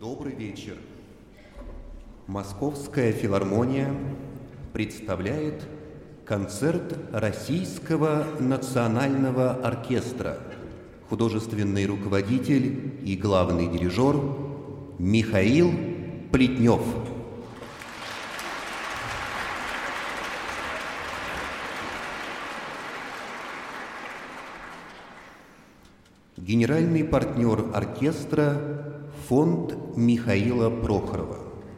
Добрый вечер. Московская филармония представляет концерт Российского национального оркестра. Художественный руководитель и главный дирижер Михаил Плетнев. Генеральный партнер оркестра фонд Михаила Прохорова.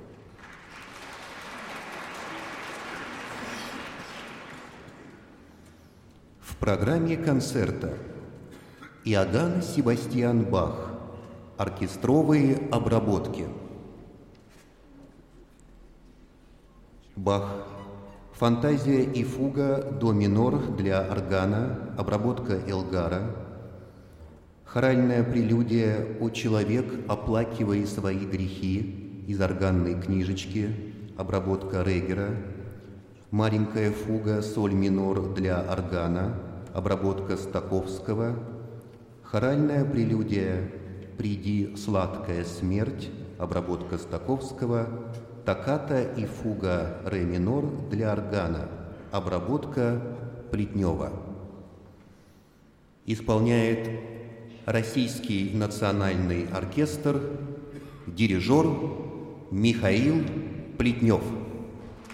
В программе концерта Иоганн Себастьян Бах. Оркестровые обработки. Бах. Фантазия и фуга до минор для органа. Обработка Элгара. Хоральная прелюдия «О человек, оплакивай свои грехи» из органной книжечки, обработка Регера. Маленькая фуга соль минор для органа, обработка Стаковского. Хоральная прелюдия «Приди, сладкая смерть», обработка Стаковского. Токката и фуга ре минор для органа, обработка Плетнева. Исполняет Российский национальный оркестр, дирижер Михаил Плетнев.